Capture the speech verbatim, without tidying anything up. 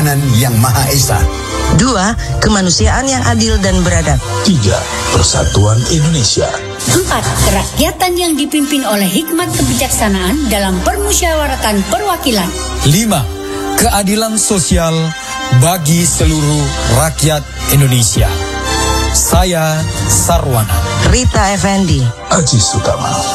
Ketuhanan Yang Maha Esa. Dua, kemanusiaan yang adil dan beradab. Tiga, persatuan Indonesia. Empat, kerakyatan yang dipimpin oleh hikmat kebijaksanaan dalam permusyawaratan perwakilan. Lima, keadilan sosial bagi seluruh rakyat Indonesia. Saya Sarwana. Rita Effendi. Aji Sutama.